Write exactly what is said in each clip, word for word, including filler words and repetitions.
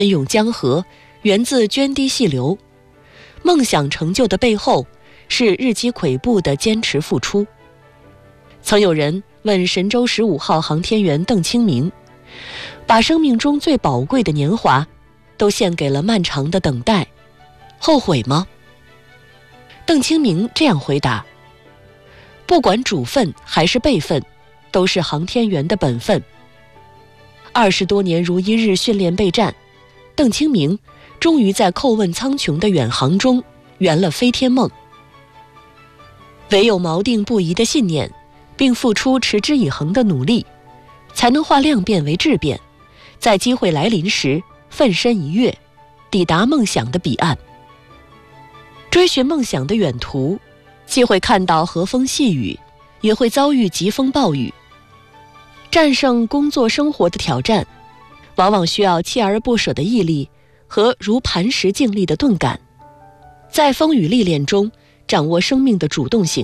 恩涌江河，源自涓滴细流。梦想成就的背后，是日积跬步的坚持付出。曾有人问神舟十五号航天员邓清明，把生命中最宝贵的年华都献给了漫长的等待，后悔吗？邓清明这样回答：不管主分还是辈分，都是航天员的本分。二十多年如一日训练备战，邓清明终于在叩问苍穹的远航中圆了飞天梦。唯有锚定不移的信念，并付出持之以恒的努力，才能化量变为质变，在机会来临时奋身一跃，抵达梦想的彼岸。追寻梦想的远途，既会看到和风细雨，也会遭遇疾风暴雨。战胜工作生活的挑战，往往需要锲而不舍的毅力和如磐石静立的钝感，在风雨历练中掌握生命的主动性。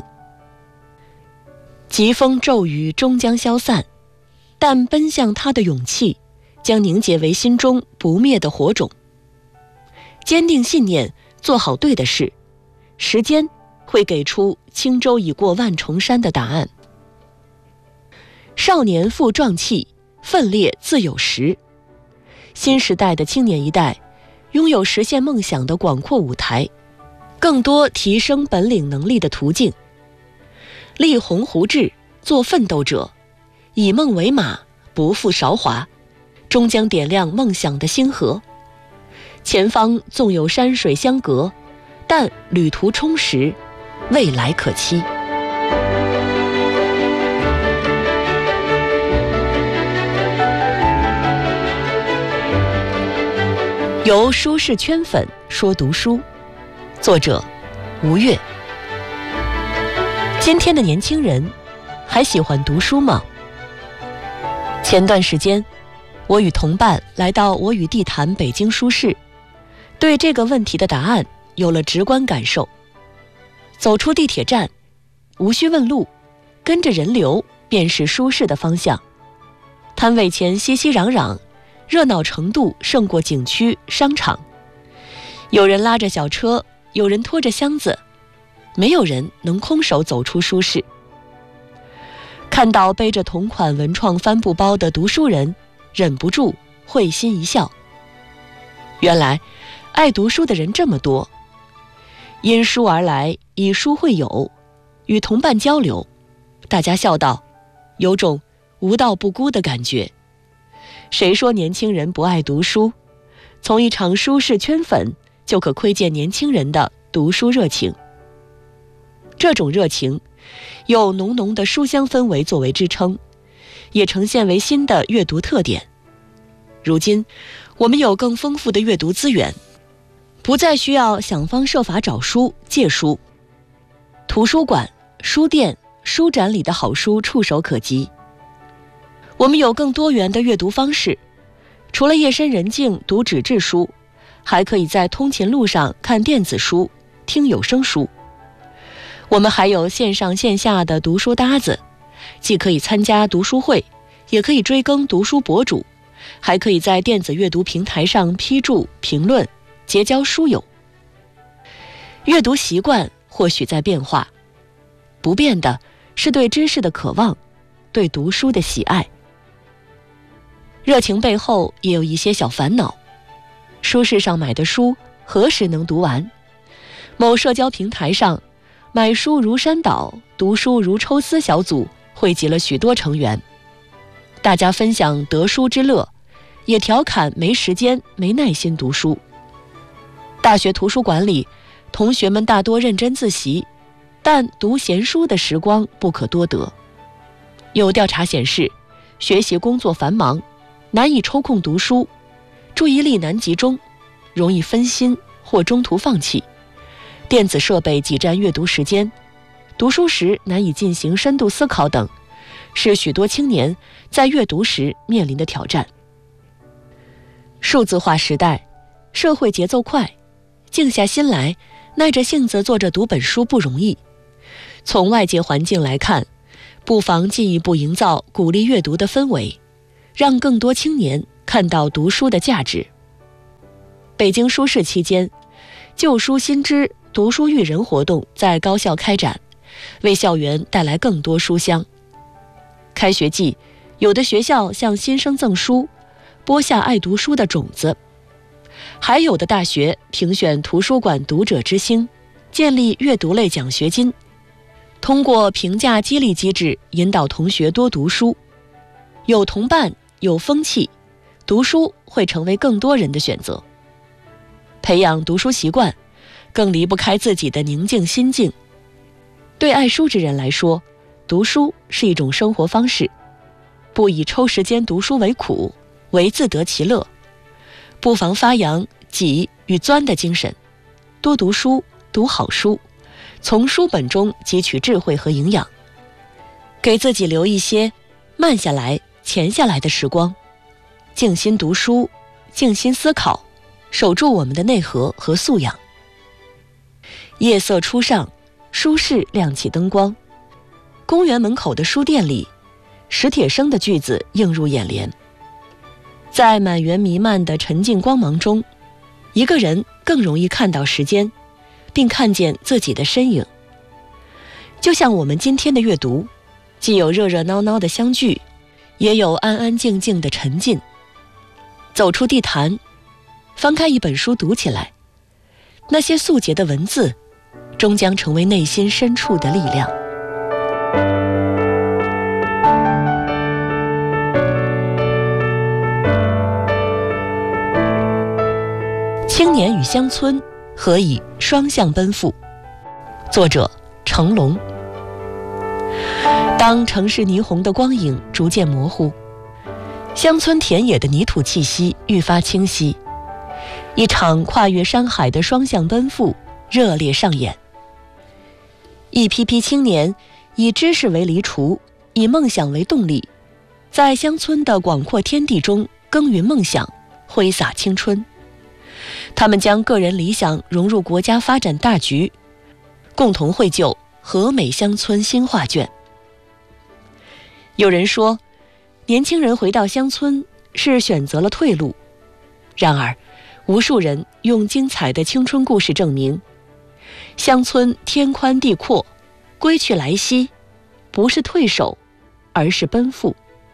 疾风骤雨终将消散，但奔向它的勇气将凝结为心中不灭的火种。坚定信念，做好对的事，时间会给出轻舟已过万重山的答案。少年富壮气，奋烈自有时。新时代的青年一代拥有实现梦想的广阔舞台，更多提升本领能力的途径。立鸿鹄志，做奋斗者，以梦为马，不负韶华，终将点亮梦想的星河。前方纵有山水相隔，但旅途充实，未来可期。由舒适圈粉说读书，作者吴越。今天的年轻人还喜欢读书吗？前段时间，我与同伴来到我与地坛北京书市，对这个问题的答案有了直观感受。走出地铁站，无需问路，跟着人流便是书市的方向。摊位前熙熙攘攘，热闹程度胜过景区、商场。有人拉着小车，有人拖着箱子，没有人能空手走出书市。看到背着同款文创帆布包的读书人，忍不住会心一笑。原来，爱读书的人这么多。因书而来，以书会友，与同伴交流，大家笑道，有种无道不孤的感觉。谁说年轻人不爱读书？从一场书市圈粉，就可窥见年轻人的读书热情。这种热情，有浓浓的书香氛围作为支撑，也呈现为新的阅读特点。如今，我们有更丰富的阅读资源，不再需要想方设法找书、借书。图书馆、书店、书展里的好书触手可及。我们有更多元的阅读方式，除了夜深人静读纸质书，还可以在通勤路上看电子书、听有声书。我们还有线上线下的读书搭子，既可以参加读书会，也可以追更读书博主，还可以在电子阅读平台上批注、评论，结交书友。阅读习惯或许在变化，不变的是对知识的渴望，对读书的喜爱。热情背后也有一些小烦恼。书市上买的书何时能读完？某社交平台上，买书如山倒，读书如抽丝小组汇集了许多成员，大家分享得书之乐，也调侃没时间、没耐心读书。大学图书馆里，同学们大多认真自习，但读闲书的时光不可多得。有调查显示，学习工作繁忙，难以抽空读书，注意力难集中，容易分心或中途放弃。电子设备挤占阅读时间，读书时难以进行深度思考等，是许多青年在阅读时面临的挑战。数字化时代，社会节奏快，静下心来，耐着性子坐着读本书不容易。从外界环境来看，不妨进一步营造鼓励阅读的氛围，让更多青年看到读书的价值。 北京书市期间，旧书新知、读书育人活动在高校开展，为校园带来更多书香。开学季，有的学校向新生赠书，播下爱读书的种子；还有的大学评选图书馆读者之星，建立阅读类奖学金，通过评价激励机制引导同学多读书。有同伴，有风气，读书会成为更多人的选择。培养读书习惯，更离不开自己的宁静心境。对爱书之人来说，读书是一种生活方式，不以抽时间读书为苦，为自得其乐，不妨发扬挤与钻的精神，多读书，读好书，从书本中汲取智慧和营养，给自己留一些慢下来、潜下来的时光，静心读书，静心思考，守住我们的内核和素养。夜色初上，书室亮起灯光，公园门口的书店里，史铁生的句子映入眼帘。在满园弥漫的沉静光芒中，一个人更容易看到时间，并看见自己的身影。就像我们今天的阅读，既有热热闹闹的相聚，也有安安静静的沉浸。走出地坛，翻开一本书读起来，那些素洁的文字终将成为内心深处的力量。青年与乡村，何以双向奔赴？作者成龙。当城市霓虹的光影逐渐模糊，乡村田野的泥土气息愈发清晰，一场跨越山海的双向奔赴热烈上演。一批批青年以知识为犁锄，以梦想为动力，在乡村的广阔天地中耕耘梦想，挥洒青春。他们将个人理想融入国家发展大局，共同绘就和美乡村新画卷。有人说，年轻人回到乡村是选择了退路，然而无数人用精彩的青春故事证明，乡村天宽地阔，归去来兮，不是退守，而是奔赴。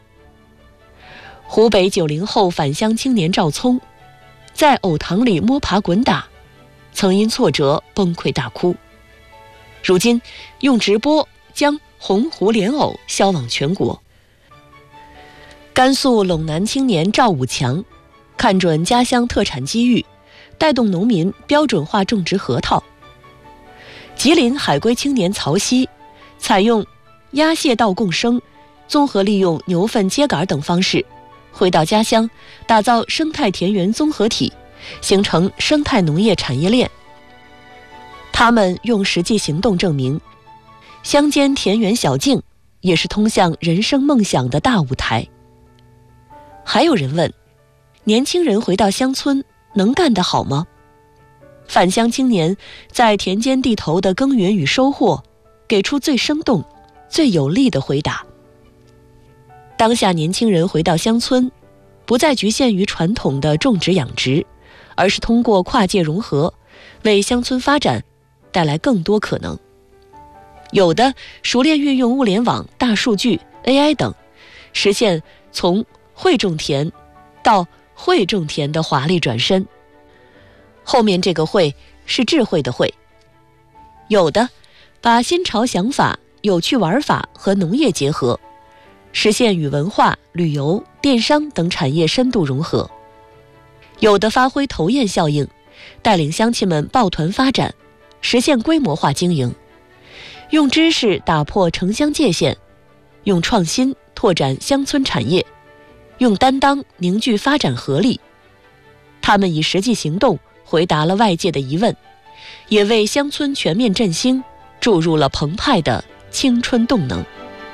湖北九零后返乡青年赵聪，在藕塘里摸爬滚打，曾因挫折崩溃大哭，如今用直播将洪湖莲藕销往全国。甘肃陇南青年赵武强看准家乡特产机遇，带动农民标准化种植核桃。吉林海归青年曹曦采用鸭蟹稻共生，综合利用牛粪秸秆等方式，回到家乡打造生态田园综合体，形成生态农业产业链。他们用实际行动证明，乡间田园小径也是通向人生梦想的大舞台。还有人问，年轻人回到乡村能干得好吗？返乡青年在田间地头的耕耘与收获，给出最生动、最有力的回答。当下年轻人回到乡村，不再局限于传统的种植养殖，而是通过跨界融合，为乡村发展带来更多可能。有的熟练运用物联网、大数据、A I 等，实现从会种田到会种田的华丽转身。后面这个会是智慧的会。有的把新潮想法、有趣玩法和农业结合，实现与文化、旅游、电商等产业深度融合。有的发挥头雁效应，带领乡亲们抱团发展，实现规模化经营，用知识打破城乡界限，用创新拓展乡村产业，用担当凝聚发展合力。他们以实际行动回答了外界的疑问，也为乡村全面振兴注入了澎湃的青春动能。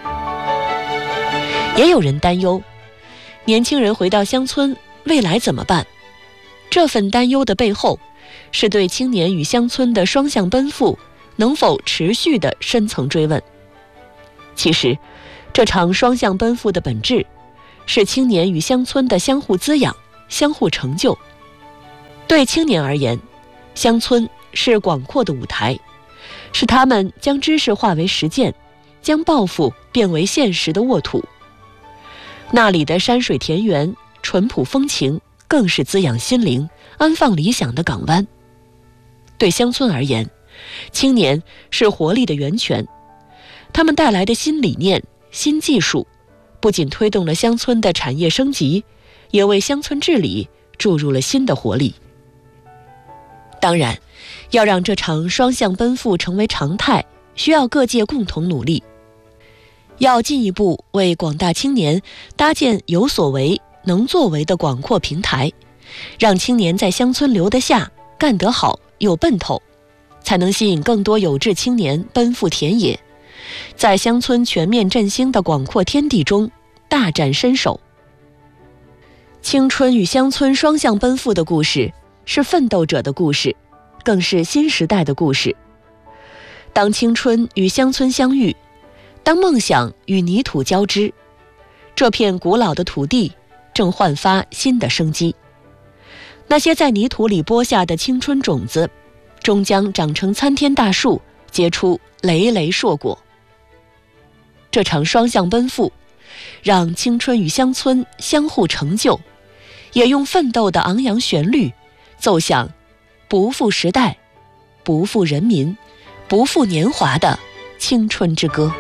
也有人担忧，年轻人回到乡村，未来怎么办？这份担忧的背后，是对青年与乡村的双向奔赴能否持续的深层追问。其实，这场双向奔赴的本质，是青年与乡村的相互滋养、相互成就。 对青年而言，乡村是广阔的舞台，是他们将知识化为实践，将抱负变为现实的沃土。那里的山水田园、淳朴风情，更是滋养心灵、安放理想的港湾。对乡村而言，青年是活力的源泉，他们带来的新理念、新技术，不仅推动了乡村的产业升级，也为乡村治理注入了新的活力。当然，要让这场双向奔赴成为常态，需要各界共同努力。要进一步为广大青年搭建有所为、能作为的广阔平台，让青年在乡村留得下、干得好、有奔头，才能吸引更多有志青年奔赴田野，在乡村全面振兴的广阔天地中大展身手。青春与乡村双向奔赴的故事，是奋斗者的故事，更是新时代的故事。当青春与乡村相遇，当梦想与泥土交织，这片古老的土地正焕发新的生机。那些在泥土里播下的青春种子，终将长成参天大树，结出累累硕果。这场双向奔赴，让青春与乡村相互成就，也用奋斗的昂扬旋律，奏响不负时代、不负人民、不负年华的青春之歌。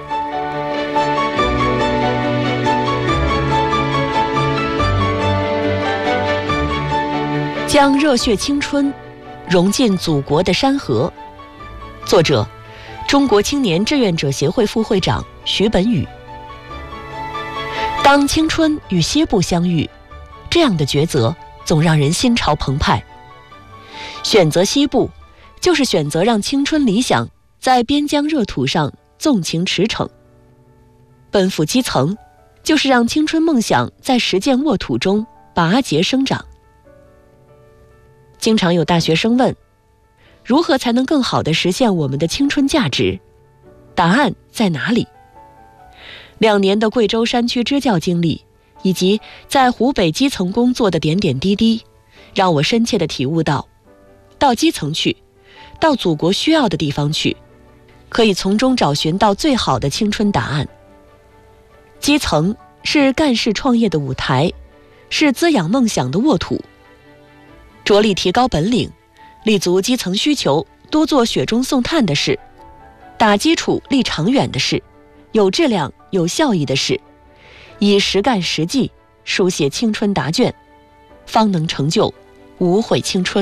将热血青春融进祖国的山河。作者：中国青年志愿者协会副会长徐本宇。当青春与西部相遇，这样的抉择总让人心潮澎湃。选择西部，就是选择让青春理想在边疆热土上纵情驰骋；奔赴基层，就是让青春梦想在实践沃土中拔节生长。经常有大学生问，如何才能更好地实现我们的青春价值？答案在哪里？两年的贵州山区支教经历，以及在湖北基层工作的点点滴滴，让我深切地体悟到，到基层去，到祖国需要的地方去，可以从中找寻到最好的青春答案。基层是干事创业的舞台，是滋养梦想的沃土。着力提高本领，立足基层需求，多做雪中送炭的事，打基础立长远的事，有质量有效益的事，以实干实际书写青春答卷，方能成就无悔青春。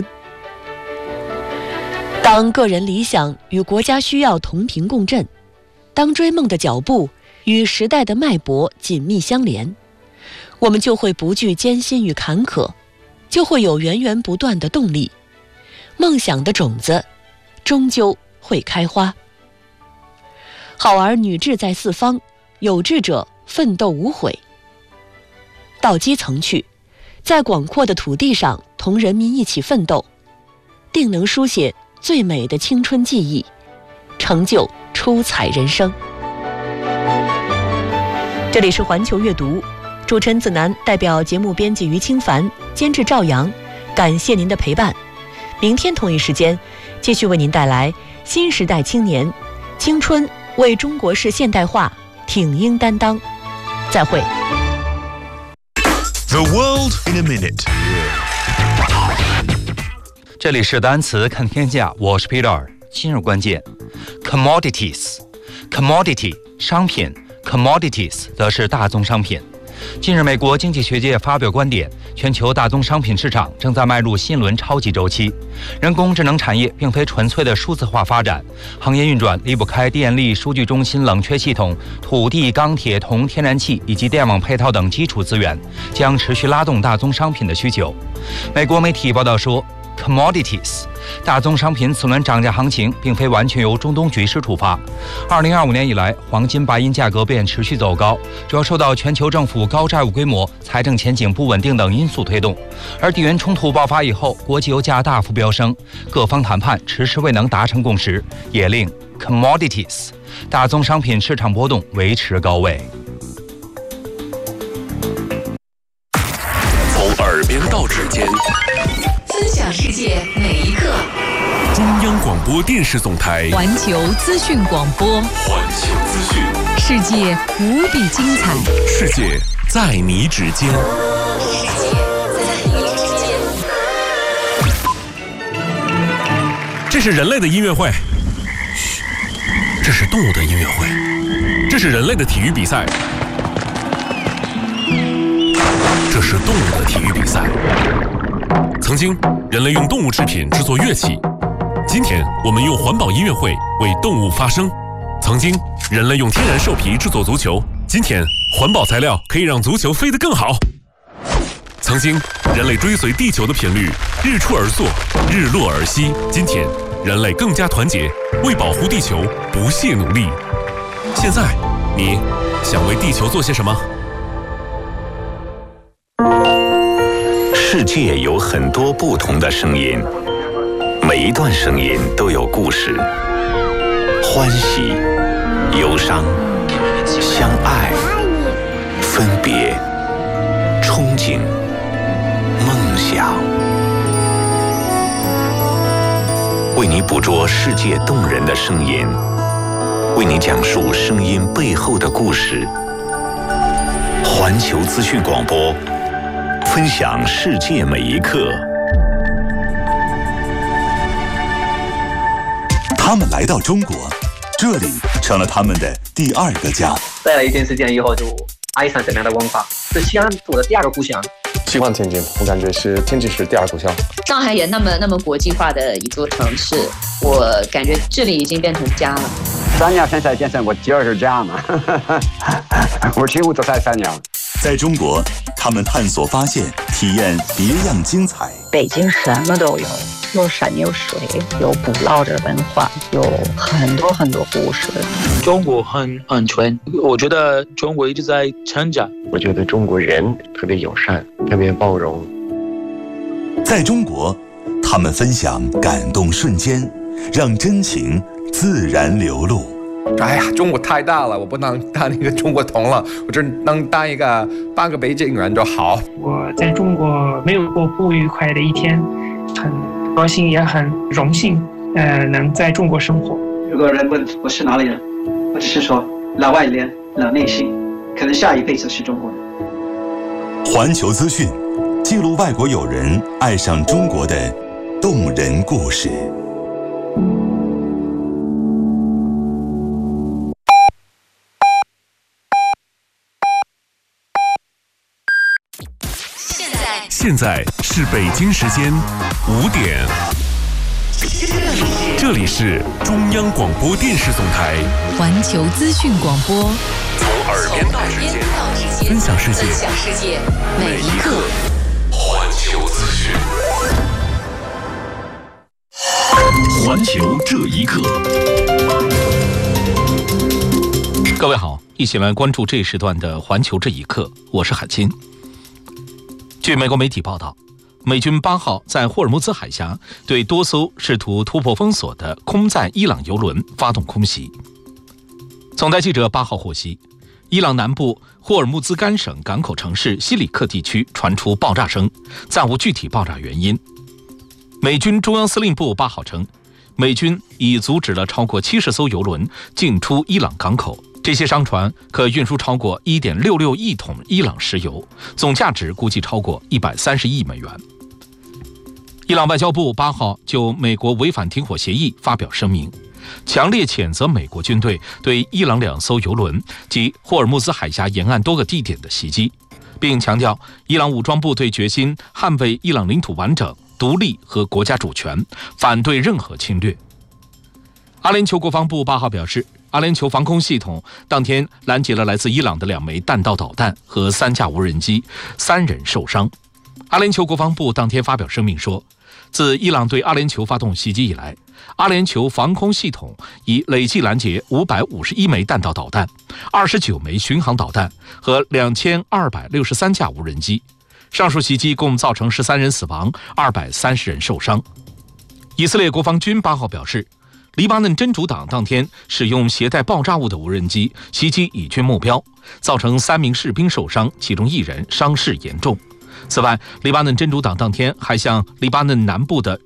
当个人理想与国家需要同频共振，当追梦的脚步与时代的脉搏紧密相连，我们就会不惧艰辛与坎坷，就会有源源不断的动力，梦想的种子终究会开花。好儿女志在四方，有志者奋斗无悔。到基层去，在广阔的土地上同人民一起奋斗，定能书写最美的青春记忆，成就出彩人生。这里是环球阅读，主持人子楠代表节目编辑于清凡，监制赵阳，感谢您的陪伴。明天同一时间，继续为您带来新时代青年青春为中国式现代化挺膺担当。再会。 The world in a minute。 这里是单词看天下，我是 Peter。 今日关键 commodities commodity 商品， commodities 则是大宗商品。近日，美国经济学界发表观点，全球大宗商品市场正在迈入新轮超级周期。人工智能产业并非纯粹的数字化发展，行业运转离不开电力、数据中心、冷却系统、土地、钢铁、铜、天然气以及电网配套等基础资源，将持续拉动大宗商品的需求。美国媒体报道说， commodities 大宗商品此轮涨价行情并非完全由中东局势触发。二零二五年以来，黄金、白银价格便持续走高，主要受到全球政府高债务规模、财政前景不稳定等因素推动。而地缘冲突爆发以后，国际油价大幅飙升，各方谈判迟迟未能达成共识，也令 commodities 大宗商品市场波动维持高位。 从耳边到指尖， 分享享世界每一刻。 中央广播电视总台环球资讯广播， 环球资讯， 世界无比精彩， 世界在你指尖， 世界在你指尖。 这是人类的音乐会，嘘，这是动物的音乐会，这是人类的体育比赛，这是动物的体育比赛。曾经，人类用动物制品制作乐器。今天我们用环保音乐会为动物发声。曾经，人类用天然兽皮制作足球，今天环保材料可以让足球飞得更好。曾经，人类追随地球的频率，日出而作，日落而息，今天人类更加团结，为保护地球不懈努力。现在，你想为地球做些什么？ 世界有很多不同的声音，每一段声音都有故事，欢喜、忧伤、相爱、分别、憧憬、梦想，为你捕捉世界动人的声音，为你讲述声音背后的故事。环球资讯广播，分享世界每一刻。 他们来到中国，这里成了他们的第二个家。 待了一段时间以后，就爱上这边的文化，是西安我的第二个故乡。 喜欢天津，我感觉是天津是第二故乡。 上海也那么那么国际化的一座城市，我感觉这里已经变成家了。 三年现在变成我第二个家嘛，我几乎都在三年了。 在中国，他们探索、发现、体验别样精彩。 北京什么都有，有山有水，有古老的文化，有很多很多故事。 中国很安全，我觉得中国一直在成长。 我觉得中国人特别友善，特别包容。 在中国，他们分享感动瞬间，让真情自然流露。 哎呀，中国太大了，我不能当一个中国通了，我只能当一个半个北京人就好。 我在中国没有过不愉快的一天，很高兴也很荣幸，呃，能在中国生活。 如果人问我是哪里人，我只是说老外脸老内心，可能下一辈子是中国人。 环球资讯，记录外国友人爱上中国的动人故事。 现在是北京时间五点，这里是中央广播电视总台环球资讯广播， 从耳边到指尖，分享世界每一刻。 环球资讯， 环球这一刻。 各位好，一起来关注这一时段的环球这一刻，我是海清。据美国媒体报道，美军八号在霍尔木兹海峡对多艘试图突破封锁的空载伊朗油轮发动空袭。总台记者八号获悉，伊朗南部霍尔木兹干省港口城市西里克地区传出爆炸声，暂无具体爆炸原因。美军中央司令部八号称，美军已阻止了超过七十艘油轮进出伊朗港口。这些商船可运输超过 一点六六亿桶伊朗石油，总价值估计超过一百三十亿美元。伊朗外交部八号就美国违反停火协议发表声明，强烈谴责美国军队对伊朗两艘油轮及霍尔木兹海峡沿岸多个地点的袭击，并强调伊朗武装部队决心捍卫伊朗领土完整、独立和国家主权，反对任何侵略。阿联酋国防部八号表示，阿联酋防空系统当天拦截了来自伊朗的两枚弹道导弹和三架无人机，三人受伤。阿联酋国防部当天发表声明说，自伊朗对阿联酋发动袭击以来，阿联酋防空系统已累计拦截五百五十一枚弹道导弹、二十九枚巡航导弹和两千二百六十三架无人机。上述袭击共造成十三人死亡，二百三十人受伤。以色列国防军八号表示，黎巴嫩真主党当天使用携带爆炸物的无人机袭击以军目标，造成三名士兵受伤，其中一人伤势严重。 此外，黎巴嫩真主党当天还向黎巴嫩南部的